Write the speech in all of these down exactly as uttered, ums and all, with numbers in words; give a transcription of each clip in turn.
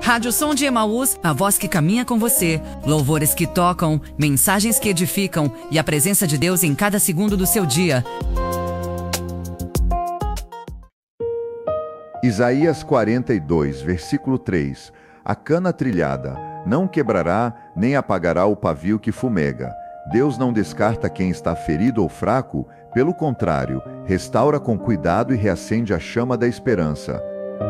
Rádio Som de Emaús, a voz que caminha com você. Louvores que tocam, mensagens que edificam e a presença de Deus em cada segundo do seu dia. Isaías quarenta e dois, versículo três. A cana trilhada não quebrará, nem apagará o pavio que fumega. Deus não descarta quem está ferido ou fraco, pelo contrário, restaura com cuidado e reacende a chama da esperança.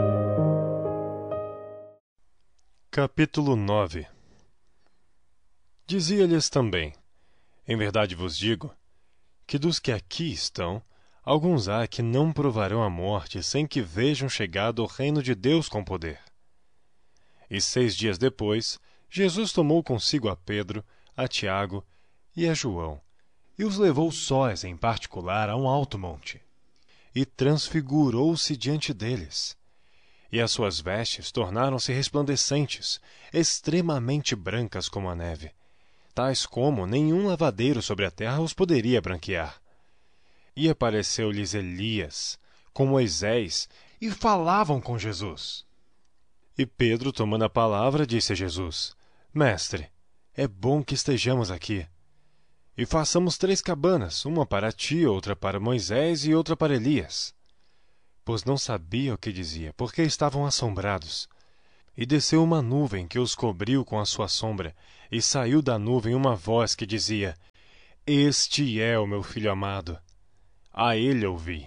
Capítulo nove. Dizia-lhes também: Em verdade vos digo, que dos que aqui estão, alguns há que não provarão a morte sem que vejam chegado o reino de Deus com poder. E seis dias depois, Jesus tomou consigo a Pedro, a Tiago e a João, e os levou sós em particular a um alto monte, e transfigurou-se diante deles. E as suas vestes tornaram-se resplandecentes, extremamente brancas como a neve, tais como nenhum lavadeiro sobre a terra os poderia branquear. E apareceu-lhes Elias, com Moisés, e falavam com Jesus. E Pedro, tomando a palavra, disse a Jesus: Mestre, é bom que estejamos aqui. E façamos três cabanas, uma para ti, outra para Moisés e outra para Elias. Pois não sabia o que dizia, porque estavam assombrados. E desceu uma nuvem que os cobriu com a sua sombra, e saiu da nuvem uma voz que dizia: Este é o meu filho amado. A ele ouvi.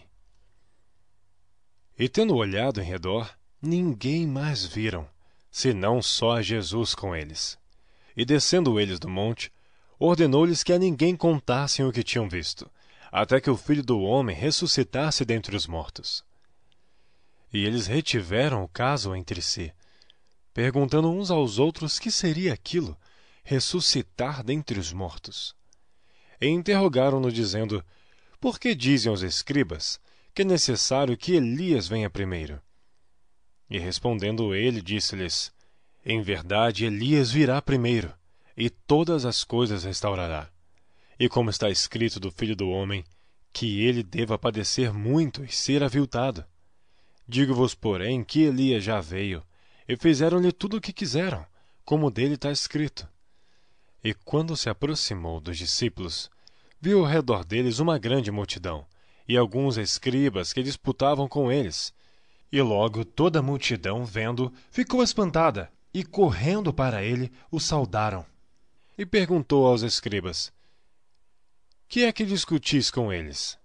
E tendo olhado em redor, ninguém mais viram, senão só Jesus com eles. E descendo eles do monte, ordenou-lhes que a ninguém contassem o que tinham visto, até que o Filho do Homem ressuscitasse dentre os mortos. E eles retiveram o caso entre si, perguntando uns aos outros que seria aquilo, ressuscitar dentre os mortos. E interrogaram-no, dizendo: Por que dizem os escribas que é necessário que Elias venha primeiro? E respondendo ele, disse-lhes: Em verdade, Elias virá primeiro, e todas as coisas restaurará. E como está escrito do Filho do Homem, que ele deva padecer muito e ser aviltado. Digo-vos, porém, que Elias já veio, e fizeram-lhe tudo o que quiseram, como dele está escrito. E quando se aproximou dos discípulos, viu ao redor deles uma grande multidão, e alguns escribas que disputavam com eles. E logo toda a multidão, vendo, ficou espantada, e correndo para ele, o saudaram. E perguntou aos escribas: Que é que discutis com eles?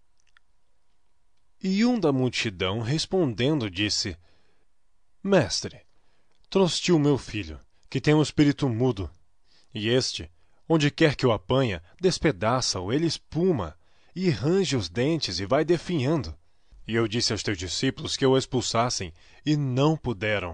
E um da multidão, respondendo, disse: Mestre, trouxe-te o meu filho, que tem um espírito mudo. E este, onde quer que o apanha, despedaça-o, ele espuma, e range os dentes e vai definhando. E eu disse aos teus discípulos que o expulsassem, e não puderam.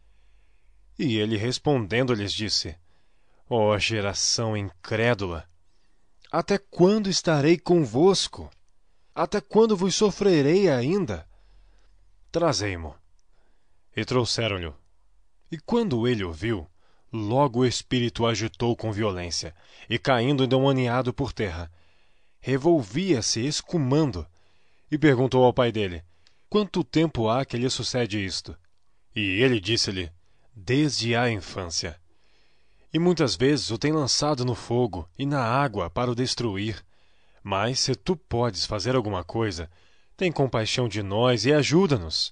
E ele respondendo lhes disse: Ó geração incrédula, até quando estarei convosco? Até quando vos sofrerei ainda? Trazei-mo. E trouxeram-lhe. E quando ele o viu, logo o espírito o agitou com violência, e caindo endemoniado por terra, revolvia-se escumando, e perguntou ao pai dele: Quanto tempo há que lhe sucede isto? E ele disse-lhe: Desde a infância. E muitas vezes o tem lançado no fogo e na água para o destruir. Mas, se tu podes fazer alguma coisa, tem compaixão de nós e ajuda-nos.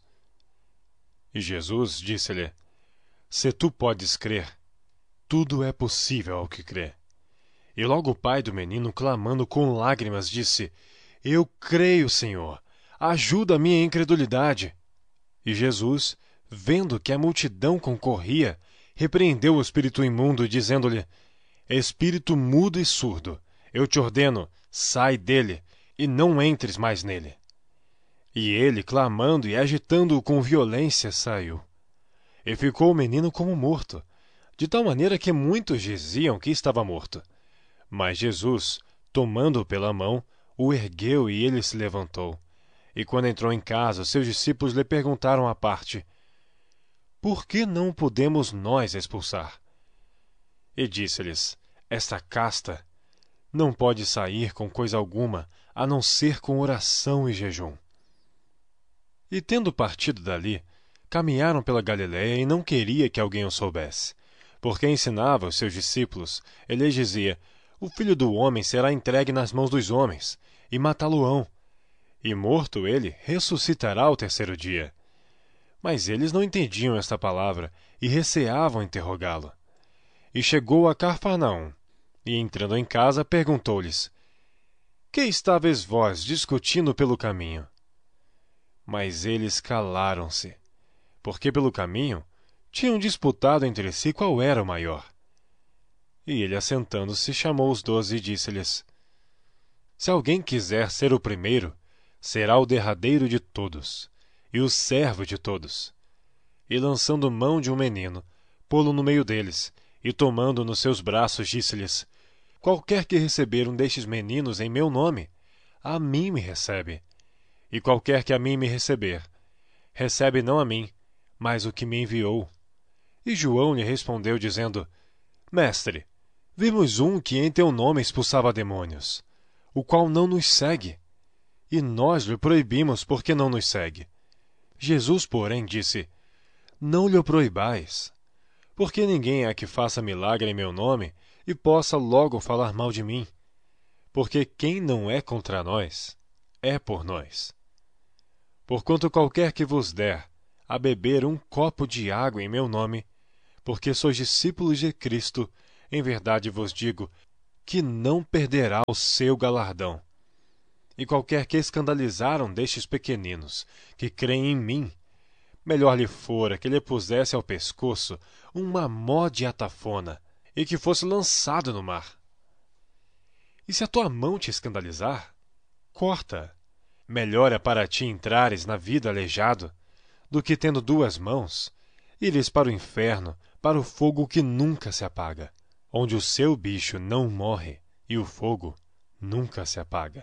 E Jesus disse-lhe: Se tu podes crer, tudo é possível ao que crê. E logo o pai do menino, clamando com lágrimas, disse: Eu creio, Senhor, ajuda a minha incredulidade. E Jesus, vendo que a multidão concorria, repreendeu o espírito imundo, dizendo-lhe: Espírito mudo e surdo, eu te ordeno, sai dele, e não entres mais nele. E ele, clamando e agitando-o com violência, saiu. E ficou o menino como morto, de tal maneira que muitos diziam que estava morto. Mas Jesus, tomando-o pela mão, o ergueu e ele se levantou. E quando entrou em casa, seus discípulos lhe perguntaram à parte: Por que não podemos nós expulsar? E disse-lhes: Esta casta não pode sair com coisa alguma, a não ser com oração e jejum. E tendo partido dali, caminharam pela Galiléia e não queria que alguém o soubesse. Porque ensinava os seus discípulos, ele lhes dizia: o Filho do Homem será entregue nas mãos dos homens, e matá-lo-ão. E morto ele, ressuscitará ao terceiro dia. Mas eles não entendiam esta palavra e receavam interrogá-lo. E chegou a Cafarnaum, e entrando em casa, perguntou-lhes: que estáveis vós discutindo pelo caminho? Mas eles calaram-se, porque pelo caminho tinham disputado entre si qual era o maior. E ele, assentando-se, chamou os doze e disse-lhes: se alguém quiser ser o primeiro, será o derradeiro de todos, e o servo de todos. E lançando mão de um menino, pô-lo no meio deles, e tomando nos seus braços, disse-lhes: qualquer que receber um destes meninos em meu nome, a mim me recebe. E qualquer que a mim me receber, recebe não a mim, mas o que me enviou. E João lhe respondeu, dizendo: mestre, vimos um que em teu nome expulsava demônios, o qual não nos segue. E nós lhe proibimos, porque não nos segue. Jesus, porém, disse: não lhe proibais, porque ninguém há que faça milagre em meu nome e possa logo falar mal de mim. Porque quem não é contra nós, é por nós. Porquanto qualquer que vos der a beber um copo de água em meu nome, porque sois discípulos de Cristo, em verdade vos digo, que não perderá o seu galardão. E qualquer que escandalizar um destes pequeninos, que creem em mim, melhor lhe fora que lhe pusesse ao pescoço uma mó de atafona, e que fosse lançado no mar. E se a tua mão te escandalizar, corta. Melhor é para ti entrares na vida aleijado, do que tendo duas mãos, ires para o inferno, para o fogo que nunca se apaga, onde o seu bicho não morre e o fogo nunca se apaga.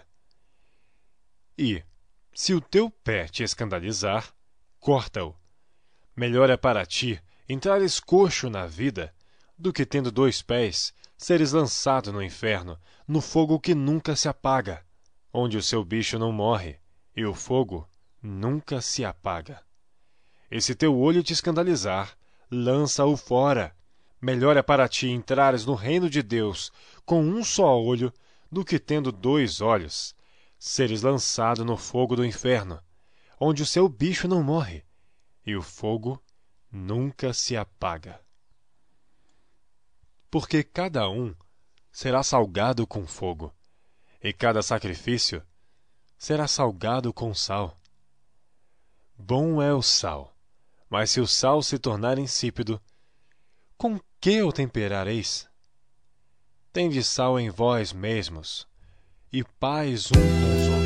E, se o teu pé te escandalizar, corta-o. Melhor é para ti entrares coxo na vida, do que tendo dois pés, seres lançado no inferno, no fogo que nunca se apaga, onde o seu bicho não morre e o fogo nunca se apaga. E se teu olho te escandalizar, lança-o fora. Melhor é para ti entrares no reino de Deus com um só olho, do que tendo dois olhos, seres lançado no fogo do inferno, onde o seu bicho não morre e o fogo nunca se apaga. Porque cada um será salgado com fogo, e cada sacrifício será salgado com sal. Bom é o sal, mas se o sal se tornar insípido, com que o temperareis? Tende sal em vós mesmos, e paz um com os outros.